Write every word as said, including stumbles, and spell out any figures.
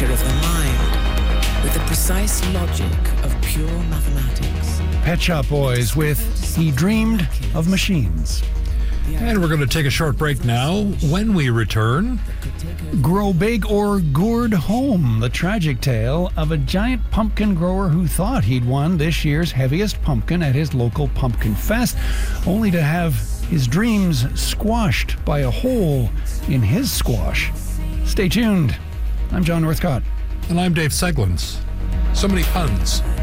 structure of the mind with the precise logic of pure mathematics. Pet Shop Boys with He Dreamed of Machines. And we're going to take a short break now. When we return, Grow Big or Gourd Home, the tragic tale of a giant pumpkin grower who thought he'd won this year's heaviest pumpkin at his local pumpkin fest, only to have his dreams squashed by a hole in his squash. Stay tuned. I'm John Northcott. and I'm Dave Seglins. So many puns.